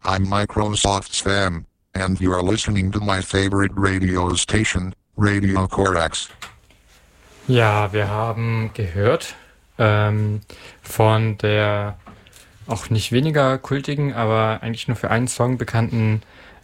I'm Microsoft's fan, and you are listening to my favorite radio station, Radio Corax. Ja, wir haben gehört von der auch nicht weniger kultigen, aber eigentlich nur für einen Song bekannten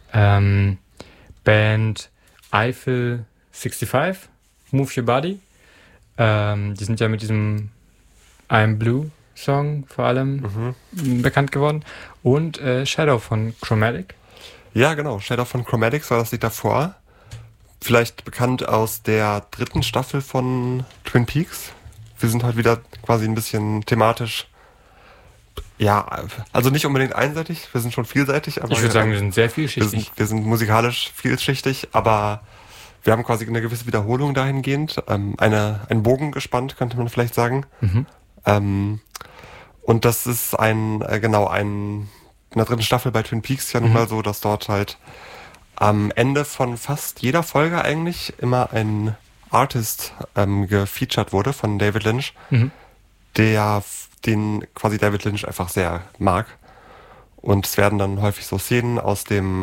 Band Eiffel 65, Move Your Body. Die sind ja mit diesem I'm Blue Song vor allem bekannt geworden. Und Shadow von Chromatic. Ja, genau. Shadow von Chromatics war das Lied davor. Vielleicht bekannt aus der 3. Staffel von Twin Peaks. Wir sind heute wieder quasi ein bisschen thematisch, ja, also nicht unbedingt einseitig, wir sind schon vielseitig. Aber ich würde sagen, wir sind sehr vielschichtig. Wir sind musikalisch vielschichtig, aber wir haben quasi eine gewisse Wiederholung dahingehend. Einen Bogen gespannt, könnte man vielleicht sagen. Und das ist in der 3. Staffel bei Twin Peaks ja nun mal so, dass dort halt am Ende von fast jeder Folge eigentlich immer ein Artist gefeatured wurde von David Lynch, den quasi David Lynch einfach sehr mag. Und es werden dann häufig so Szenen aus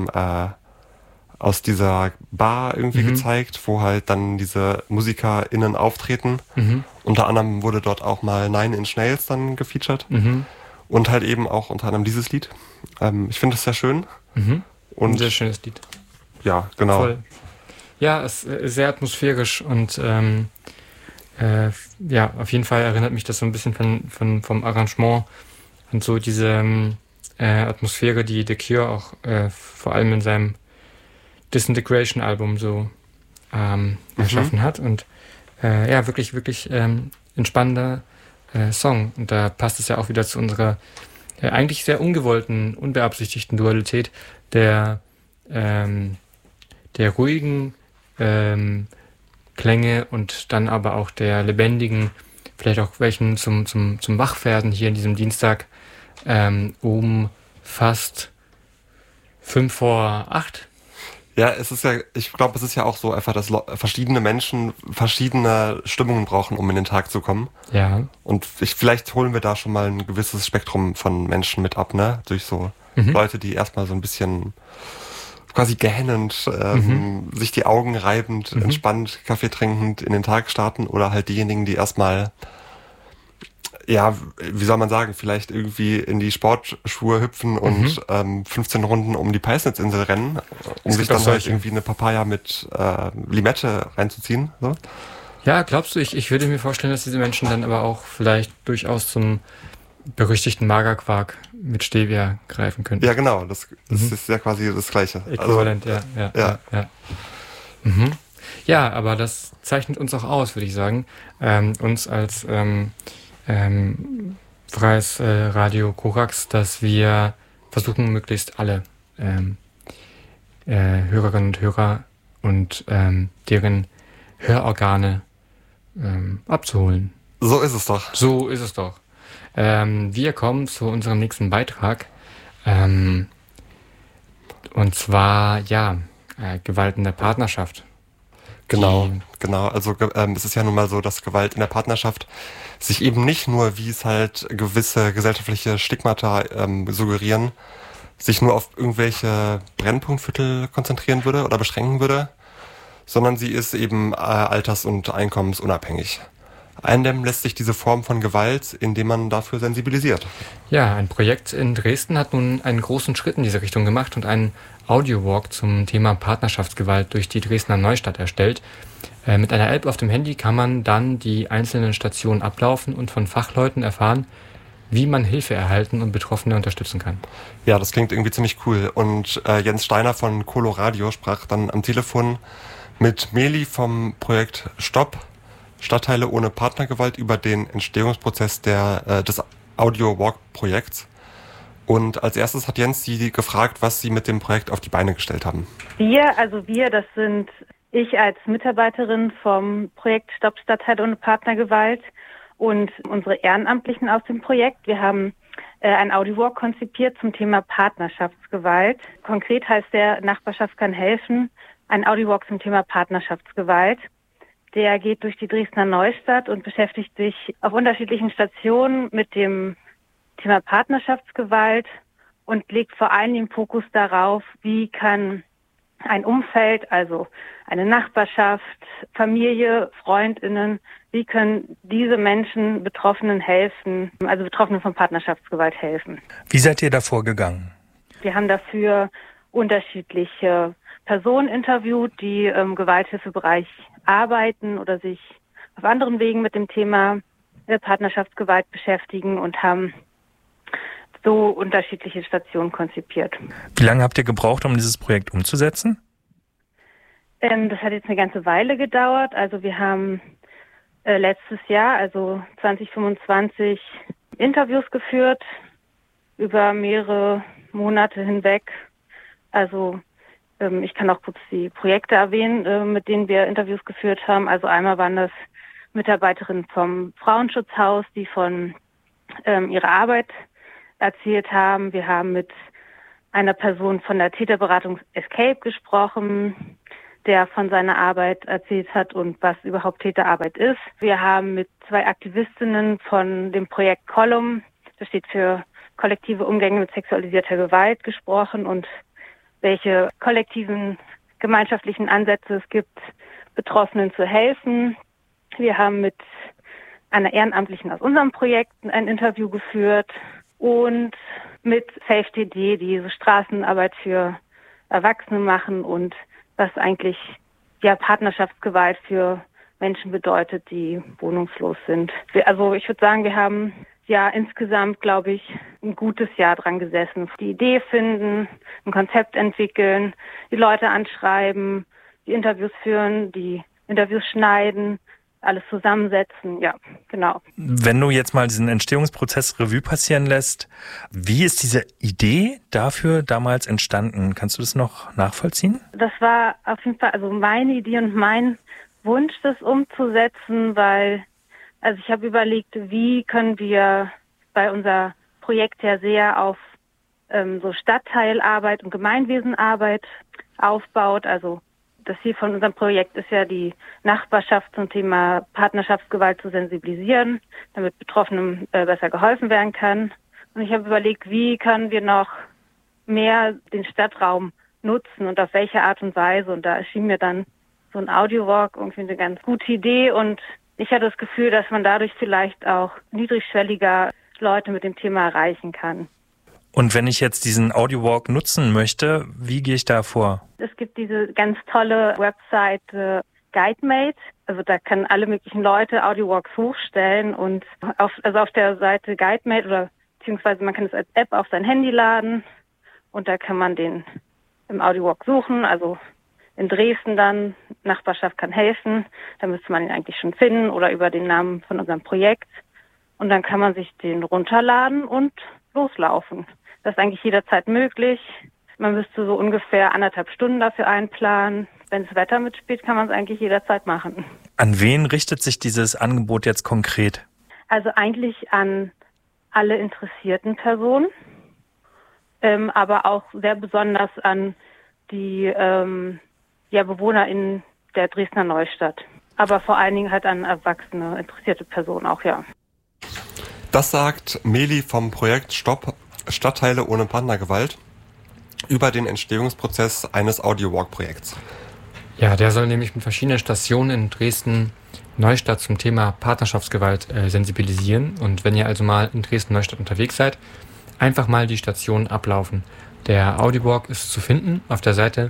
dieser Bar irgendwie gezeigt, wo halt dann diese MusikerInnen auftreten. Unter anderem wurde dort auch mal Nine Inch Nails dann gefeatured. Und halt eben auch unter anderem dieses Lied. Ich finde es sehr schön. Und ein sehr schönes Lied. Ja, genau. Voll. Ja, es ist sehr atmosphärisch und ja, auf jeden Fall erinnert mich das so ein bisschen vom Arrangement und so diese Atmosphäre, die The Cure auch vor allem in seinem Disintegration-Album so erschaffen hat. Und ja, wirklich, wirklich entspannender Song. Und da passt es ja auch wieder zu unserer eigentlich sehr ungewollten, unbeabsichtigten Dualität der ruhigen Klänge und dann aber auch der lebendigen, vielleicht auch welchen zum Wachwerden hier in diesem Dienstag um fast 7:55. Ja, ich glaube, es ist ja auch so einfach, dass verschiedene Menschen verschiedene Stimmungen brauchen, um in den Tag zu kommen. Ja. Und vielleicht holen wir da schon mal ein gewisses Spektrum von Menschen mit ab, ne? Durch so Leute, die erstmal so ein bisschen quasi gähnend, sich die Augen reibend, entspannt, Kaffee trinkend in den Tag starten, oder halt diejenigen, die erstmal, ja, wie soll man sagen, vielleicht irgendwie in die Sportschuhe hüpfen und 15 Runden um die Peisnitzinsel rennen, um sich dann halt irgendwie eine Papaya mit Limette reinzuziehen. So. Ja, glaubst du, ich würde mir vorstellen, dass diese Menschen dann aber auch vielleicht durchaus zum berüchtigten Magerquark mit Stevia greifen könnten. Ja, genau, das ist ja quasi das Gleiche. Äquivalent, also, ja. Ja, aber das zeichnet uns auch aus, würde ich sagen. Uns als freies Radio Korax, dass wir versuchen, möglichst alle Hörerinnen und Hörer und deren Hörorgane abzuholen. So ist es doch. So ist es doch. Wir kommen zu unserem nächsten Beitrag. Und zwar, ja, Gewalt in der Partnerschaft. Genau. Also es ist ja nun mal so, dass Gewalt in der Partnerschaft sich eben nicht nur, wie es halt gewisse gesellschaftliche Stigmata suggerieren, sich nur auf irgendwelche Brennpunktviertel konzentrieren würde oder beschränken würde, sondern sie ist eben alters- und einkommensunabhängig. Eindämmen lässt sich diese Form von Gewalt, indem man dafür sensibilisiert. Ja, ein Projekt in Dresden hat nun einen großen Schritt in diese Richtung gemacht und einen Audio-Walk zum Thema Partnerschaftsgewalt durch die Dresdner Neustadt erstellt. Mit einer App auf dem Handy kann man dann die einzelnen Stationen ablaufen und von Fachleuten erfahren, wie man Hilfe erhalten und Betroffene unterstützen kann. Ja, das klingt irgendwie ziemlich cool. Und Jens Steiner von Coloradio sprach dann am Telefon mit Meli vom Projekt Stopp! Stadtteile ohne Partnergewalt über den Entstehungsprozess des Audio-Walk-Projekts. Und als erstes hat Jens sie gefragt, was sie mit dem Projekt auf die Beine gestellt haben. Wir, das sind ich als Mitarbeiterin vom Projekt Stopp Stadtteile ohne Partnergewalt und unsere Ehrenamtlichen aus dem Projekt. Wir haben ein Audio-Walk konzipiert zum Thema Partnerschaftsgewalt. Konkret heißt der Nachbarschaft kann helfen, ein Audio-Walk zum Thema Partnerschaftsgewalt. Der geht durch die Dresdner Neustadt und beschäftigt sich auf unterschiedlichen Stationen mit dem Thema Partnerschaftsgewalt und legt vor allem den Fokus darauf, wie kann ein Umfeld, also eine Nachbarschaft, Familie, FreundInnen, wie können diese Menschen Betroffenen helfen, also Betroffenen von Partnerschaftsgewalt helfen. Wie seid ihr da vorgegangen? Wir haben dafür unterschiedliche Personen interviewt, die im Gewalthilfebereich arbeiten oder sich auf anderen Wegen mit dem Thema Partnerschaftsgewalt beschäftigen und haben so unterschiedliche Stationen konzipiert. Wie lange habt ihr gebraucht, um dieses Projekt umzusetzen? Das hat jetzt eine ganze Weile gedauert. Also wir haben letztes Jahr, also 2025, Interviews geführt über mehrere Monate hinweg. Also ich kann auch kurz die Projekte erwähnen, mit denen wir Interviews geführt haben. Also einmal waren das Mitarbeiterinnen vom Frauenschutzhaus, die von ihrer Arbeit erzählt haben. Wir haben mit einer Person von der Täterberatung Escape gesprochen, der von seiner Arbeit erzählt hat und was überhaupt Täterarbeit ist. Wir haben mit 2 Aktivistinnen von dem Projekt Column, das steht für kollektive Umgänge mit sexualisierter Gewalt, gesprochen und welche kollektiven gemeinschaftlichen Ansätze es gibt, Betroffenen zu helfen. Wir haben mit einer Ehrenamtlichen aus unserem Projekt ein Interview geführt und mit SafeTD, die so Straßenarbeit für Erwachsene machen und was eigentlich Partnerschaftsgewalt für Menschen bedeutet, die wohnungslos sind. Also ich würde sagen, wir haben insgesamt, glaube ich, ein gutes Jahr dran gesessen. Die Idee finden, ein Konzept entwickeln, die Leute anschreiben, die Interviews führen, die Interviews schneiden, alles zusammensetzen, ja, genau. Wenn du jetzt mal diesen Entstehungsprozess Revue passieren lässt, wie ist diese Idee dafür damals entstanden? Kannst du das noch nachvollziehen? Das war auf jeden Fall also meine Idee und mein Wunsch, das umzusetzen, weil ich habe überlegt, wie können wir, weil unser Projekt ja sehr auf so Stadtteilarbeit und Gemeinwesenarbeit aufbaut, also das Ziel von unserem Projekt ist ja, die Nachbarschaft zum Thema Partnerschaftsgewalt zu sensibilisieren, damit Betroffenen besser geholfen werden kann. Und ich habe überlegt, wie können wir noch mehr den Stadtraum nutzen und auf welche Art und Weise. Und da erschien mir dann so ein Audiowalk irgendwie eine ganz gute Idee. Und ich hatte das Gefühl, dass man dadurch vielleicht auch niedrigschwelliger Leute mit dem Thema erreichen kann. Und wenn ich jetzt diesen Audiowalk nutzen möchte, wie gehe ich da vor? Es gibt diese ganz tolle Webseite GuideMate. Also da können alle möglichen Leute Audiowalks hochstellen und auf der Seite GuideMate oder beziehungsweise man kann es als App auf sein Handy laden und da kann man den im Audiowalk suchen. Also in Dresden dann, Nachbarschaft kann helfen. Da müsste man ihn eigentlich schon finden oder über den Namen von unserem Projekt. Und dann kann man sich den runterladen und loslaufen. Das ist eigentlich jederzeit möglich. Man müsste so ungefähr 1,5 Stunden dafür einplanen. Wenn das Wetter mitspielt, kann man es eigentlich jederzeit machen. An wen richtet sich dieses Angebot jetzt konkret? Also eigentlich an alle interessierten Personen, aber auch sehr besonders an die BewohnerInnen der Dresdner Neustadt. Aber vor allen Dingen halt an erwachsene, interessierte Personen auch, ja. Das sagt Meli vom Projekt Stopp Stadtteile ohne Partnergewalt über den Entstehungsprozess eines Audiowalk-Projekts. Ja, der soll nämlich mit verschiedenen Stationen in Dresden-Neustadt zum Thema Partnerschaftsgewalt sensibilisieren. Und wenn ihr also mal in Dresden-Neustadt unterwegs seid, einfach mal die Station ablaufen. Der Audiowalk ist zu finden auf der Seite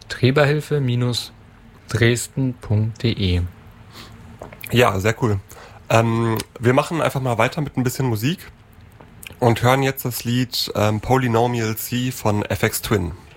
treberhilfe-dresden.de. Ja, sehr cool. Wir machen einfach mal weiter mit ein bisschen Musik und hören jetzt das Lied Polynomial C von FX Twin.